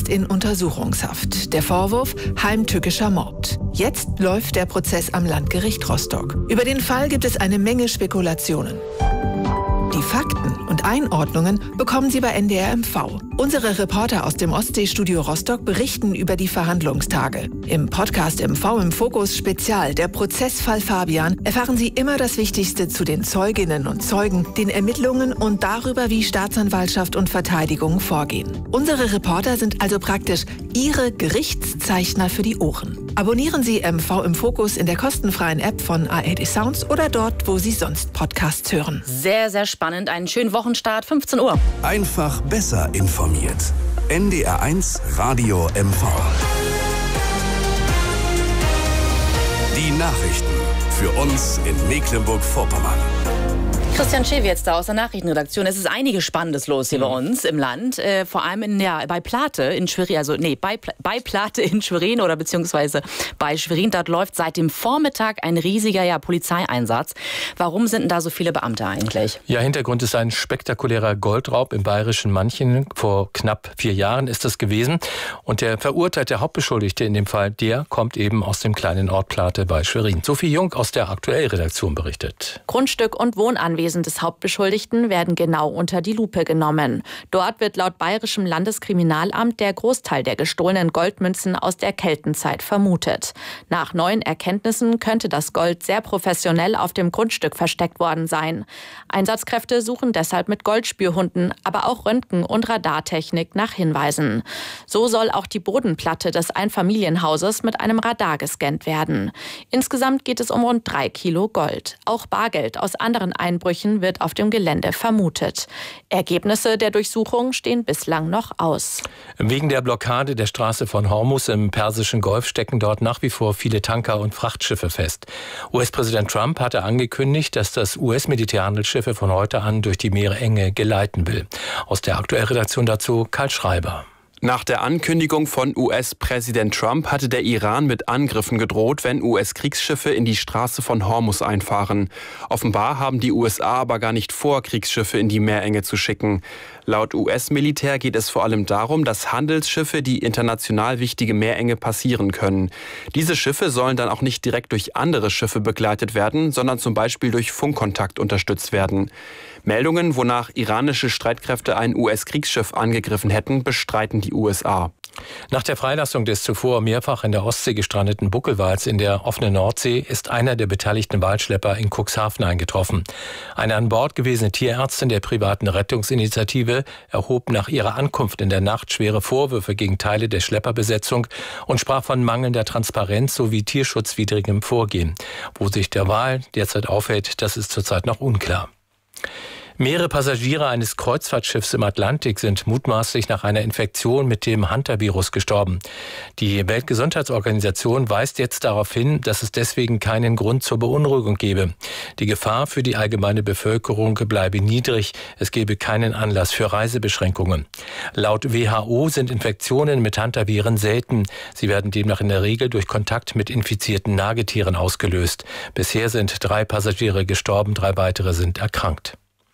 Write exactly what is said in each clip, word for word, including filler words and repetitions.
in Untersuchungshaft. Der Vorwurf: heimtückischer Mord. Jetzt läuft der Prozess am Landgericht Rostock. Über den Fall gibt es eine Menge Spekulationen. Die Fakten und Einordnungen bekommen Sie bei N D R M V. Unsere Reporter aus dem Ostseestudio Rostock berichten über die Verhandlungstage. Im Podcast M V im Fokus Spezial, der Prozessfall Fabian, erfahren Sie immer das Wichtigste zu den Zeuginnen und Zeugen, den Ermittlungen und darüber, wie Staatsanwaltschaft und Verteidigung vorgehen. Unsere Reporter sind also praktisch Ihre Gerichtszeichner für die Ohren. Abonnieren Sie M V im Fokus in der kostenfreien App von A R D Sounds oder dort, wo Sie sonst Podcasts hören. Sehr, sehr spannend. Einen schönen Wochenstart, fünfzehn Uhr. Einfach besser informiert. N D R eins Radio M V. Die Nachrichten für uns in Mecklenburg-Vorpommern. Christian Schewe jetzt da aus der Nachrichtenredaktion. Es ist einiges Spannendes los hier mhm. bei uns im Land. Äh, vor allem in, ja, bei Plate in Schwerin, also nee, bei, bei Plate in Schwerin oder beziehungsweise bei Schwerin. Dort läuft seit dem Vormittag ein riesiger ja, Polizeieinsatz. Warum sind denn da so viele Beamte eigentlich? Ja, Hintergrund ist ein spektakulärer Goldraub im bayerischen Manching. Vor knapp vier Jahren ist das gewesen. Und der verurteilte Hauptbeschuldigte in dem Fall, der kommt eben aus dem kleinen Ort Plate bei Schwerin. Sophie Jung aus der Aktuell-Redaktion berichtet. Grundstück und Wohnanwesen des Hauptbeschuldigten werden genau unter die Lupe genommen. Dort wird laut Bayerischem Landeskriminalamt der Großteil der gestohlenen Goldmünzen aus der Keltenzeit vermutet. Nach neuen Erkenntnissen könnte das Gold sehr professionell auf dem Grundstück versteckt worden sein. Einsatzkräfte suchen deshalb mit Goldspürhunden, aber auch Röntgen- und Radartechnik nach Hinweisen. So soll auch die Bodenplatte des Einfamilienhauses mit einem Radar gescannt werden. Insgesamt geht es um rund drei Kilo Gold. Auch Bargeld aus anderen Einbrüchen wird auf dem Gelände vermutet. Ergebnisse der Durchsuchung stehen bislang noch aus. Wegen der Blockade der Straße von Hormuz im Persischen Golf stecken dort nach wie vor viele Tanker und Frachtschiffe fest. U S-Präsident Trump hatte angekündigt, dass das U S-Militärhandelsschiffe von heute an durch die Meerenge geleiten will. Aus der Aktuellredaktion dazu Karl Schreiber. Nach der Ankündigung von U S-Präsident Trump hatte der Iran mit Angriffen gedroht, wenn U S-Kriegsschiffe in die Straße von Hormuz einfahren. Offenbar haben die U S A aber gar nicht vor, Kriegsschiffe in die Meerenge zu schicken. Laut U S-Militär geht es vor allem darum, dass Handelsschiffe die international wichtige Meerenge passieren können. Diese Schiffe sollen dann auch nicht direkt durch andere Schiffe begleitet werden, sondern zum Beispiel durch Funkkontakt unterstützt werden. Meldungen, wonach iranische Streitkräfte ein U S-Kriegsschiff angegriffen hätten, bestreiten die U S A. Nach der Freilassung des zuvor mehrfach in der Ostsee gestrandeten Buckelwals in der offenen Nordsee ist einer der beteiligten Walschlepper in Cuxhaven eingetroffen. Eine an Bord gewesene Tierärztin der privaten Rettungsinitiative erhob nach ihrer Ankunft in der Nacht schwere Vorwürfe gegen Teile der Schlepperbesetzung und sprach von mangelnder Transparenz sowie tierschutzwidrigem Vorgehen. Wo sich der Wal derzeit aufhält, das ist zurzeit noch unklar. Mehrere Passagiere eines Kreuzfahrtschiffs im Atlantik sind mutmaßlich nach einer Infektion mit dem Hanta-Virus gestorben. Die Weltgesundheitsorganisation weist jetzt darauf hin, dass es deswegen keinen Grund zur Beunruhigung gebe. Die Gefahr für die allgemeine Bevölkerung bleibe niedrig. Es gebe keinen Anlass für Reisebeschränkungen. Laut W H O sind Infektionen mit Hantaviren selten. Sie werden demnach in der Regel durch Kontakt mit infizierten Nagetieren ausgelöst. Bisher sind drei Passagiere gestorben, drei weitere sind erkrankt.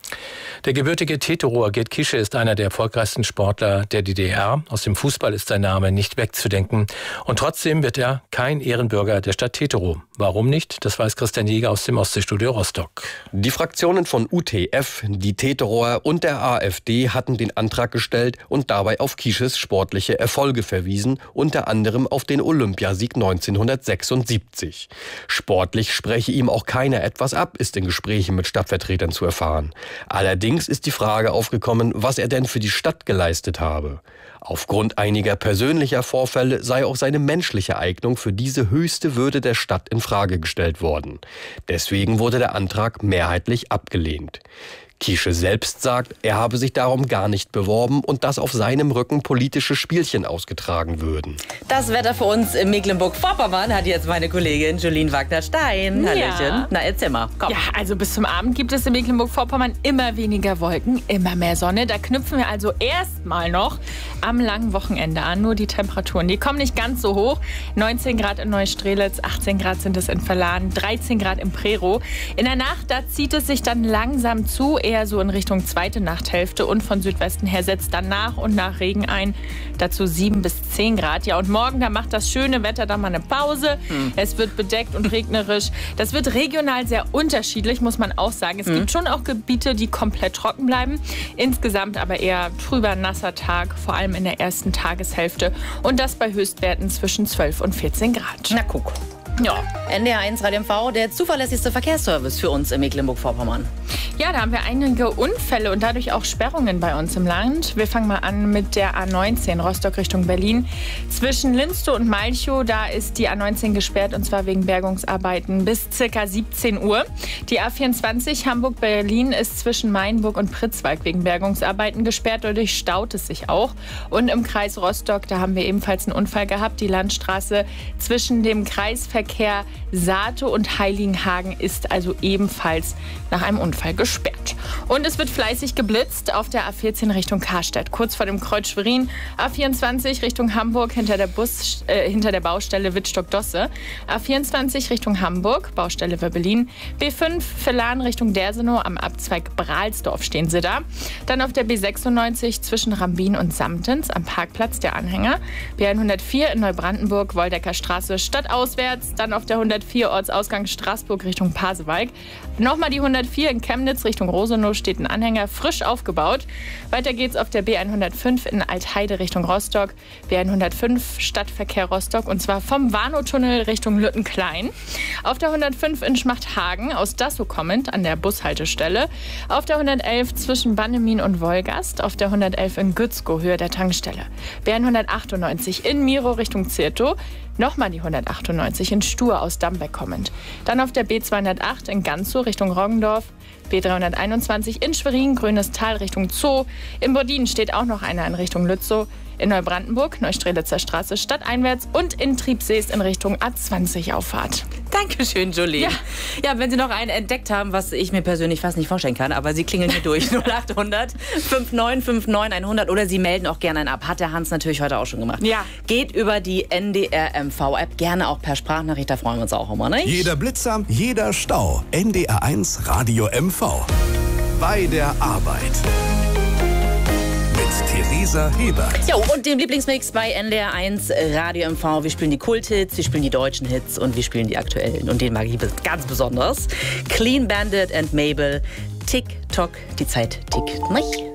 Der gebürtige Teterower Gerd Kische ist einer der erfolgreichsten Sportler der D D R. Aus dem Fußball ist sein Name nicht wegzudenken. Und trotzdem wird er kein Ehrenbürger der Stadt Teterow. Warum nicht? Das weiß Christian Jäger aus dem Ostseestudio Rostock. Die Fraktionen von U T F, die Teterower und der AfD hatten den Antrag gestellt und dabei auf Kisches sportliche Erfolge verwiesen, unter anderem auf den Olympiasieg neunzehnhundertsechsundsiebzig. Sportlich spreche ihm auch keiner etwas ab, ist in Gesprächen mit Stadtvertretern zu erfahren. Allerdings ist die Frage aufgekommen, was er denn für die Stadt geleistet habe. Aufgrund einiger persönlicher Vorfälle sei auch seine menschliche Eignung für diese höchste Würde der Stadt in Frage gestellt worden. Deswegen wurde der Antrag mehrheitlich abgelehnt. Kische selbst sagt, er habe sich darum gar nicht beworben und dass auf seinem Rücken politische Spielchen ausgetragen würden. Das Wetter für uns in Mecklenburg-Vorpommern hat jetzt meine Kollegin Jolien Wagner-Stein. Hallöchen. Ja. Na, erzähl mal. Komm. Ja, also bis zum Abend gibt es in Mecklenburg-Vorpommern immer weniger Wolken, immer mehr Sonne. Da knüpfen wir also erstmal noch am langen Wochenende an. Nur die Temperaturen, die kommen nicht ganz so hoch. neunzehn Grad in Neustrelitz, achtzehn Grad sind es in Verladen, dreizehn Grad im Prerow. In der Nacht, da zieht es sich dann langsam zu. eher so in Richtung zweite Nachthälfte und von Südwesten her setzt dann nach und nach Regen ein. Dazu sieben bis zehn Grad. Ja, und morgen, da macht das schöne Wetter dann mal eine Pause. Hm. Es wird bedeckt und regnerisch. Das wird regional sehr unterschiedlich, muss man auch sagen. Es hm. gibt schon auch Gebiete, die komplett trocken bleiben. Insgesamt aber eher trüber, nasser Tag, vor allem in der ersten Tageshälfte. Und das bei Höchstwerten zwischen zwölf und vierzehn Grad. Na guck. Ja, N D R eins Radio M V, der zuverlässigste Verkehrsservice für uns in Mecklenburg-Vorpommern. Ja, da haben wir einige Unfälle und dadurch auch Sperrungen bei uns im Land. Wir fangen mal an mit der A neunzehn Rostock Richtung Berlin. Zwischen Linstow und Malchow, da ist die A neunzehn gesperrt und zwar wegen Bergungsarbeiten bis ca. siebzehn Uhr. Die A vierundzwanzig Hamburg-Berlin ist zwischen Mainburg und Pritzwalk wegen Bergungsarbeiten gesperrt. Dadurch staut es sich auch. Und im Kreis Rostock, da haben wir ebenfalls einen Unfall gehabt. Die Landstraße zwischen dem Kreisverkehr Sate und Heiligenhagen ist also ebenfalls nach einem Unfall gesperrt. Und es wird fleißig geblitzt auf der A vierzehn Richtung Karstadt, kurz vor dem Kreuz Schwerin. A vierundzwanzig Richtung Hamburg hinter der, Bus, äh, hinter der Baustelle Wittstock-Dosse. A vierundzwanzig Richtung Hamburg, Baustelle Wöbbelin. B fünf Villan Richtung Dersenow, am Abzweig Brahlsdorf stehen sie da. Dann auf der B sechsundneunzig zwischen Rambin und Samtens am Parkplatz der Anhänger. B hundertvier in Neubrandenburg, Woldecker Straße stadtauswärts. Dann auf der hundertvier Ortsausgang Straßburg Richtung Pasewalk. Nochmal die hundertvier in Chemnitz Richtung Rosenow steht ein Anhänger frisch aufgebaut. Weiter geht's auf der B hundertfünf in Altheide Richtung Rostock. B hundertfünf Stadtverkehr Rostock und zwar vom Warnow-Tunnel Richtung Lüttenklein. Auf der hundertfünf in Schmachthagen aus Dassow kommend an der Bushaltestelle. Auf der hundertelf zwischen Bannemin und Wolgast. Auf der hundertelf in Gützkow Höhe der Tankstelle. B hundertachtundneunzig in Miro Richtung Zirtow. Nochmal die hundertachtundneunzig in Stur aus Dambeck kommend. Dann auf der B zweihundertacht in Ganzow Richtung Roggendorf. B dreihunderteinundzwanzig in Schwerin, Grünes Tal Richtung Zoo. In Bordin steht auch noch einer in Richtung Lützow. In Neubrandenburg, Neustrelitzer Straße stadteinwärts und in Triebsees in Richtung A zwanzig Auffahrt. Dankeschön, Jolie. Ja. ja, wenn Sie noch einen entdeckt haben, was ich mir persönlich fast nicht vorstellen kann, aber Sie klingeln hier durch. null achthundert neunundfünfzig neunundfünfzig hundert oder Sie melden auch gerne einen ab. Hat der Hans natürlich heute auch schon gemacht. Ja. Geht über die N D R M V-App, gerne auch per Sprachnachricht, da freuen wir uns auch immer, nicht? Jeder Blitzer, jeder Stau. N D R eins Radio M V. Bei der Arbeit. Theresa Hebert. Jo, und dem Lieblingsmix bei N D R eins Radio M V. Wir spielen die Kulthits, wir spielen die deutschen Hits und wir spielen die aktuellen. Und den mag ich ganz besonders. Clean Bandit and Mabel. Tick, tock, die Zeit tickt, nicht?